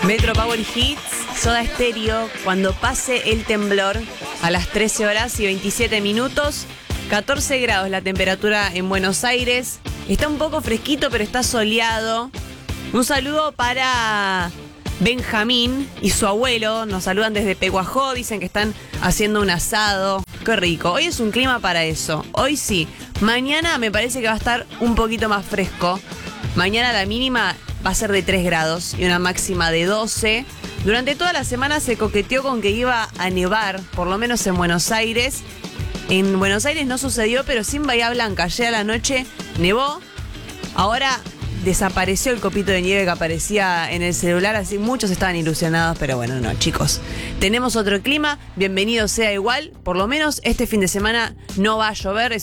Metro Power Hits, Soda Stereo, cuando pase el temblor a las 13 horas y 27 minutos, 14 grados la temperatura en Buenos Aires, está un poco fresquito pero está soleado. Un saludo para Benjamín y su abuelo, nos saludan desde Peguajó, dicen que están haciendo un asado, qué rico. Hoy es un clima para eso, hoy sí. Mañana me parece que va a estar un poquito más fresco, mañana la mínima va a ser de 3 grados y una máxima de 12. Durante toda la semana se coqueteó con que iba a nevar, por lo menos en Buenos Aires. En Buenos Aires no sucedió, pero sí en Bahía Blanca. Ayer a la noche nevó. Ahora desapareció el copito de nieve que aparecía en el celular, así muchos estaban ilusionados, pero bueno, no, chicos. Tenemos otro clima, bienvenido sea igual. Por lo menos este fin de semana no va a llover.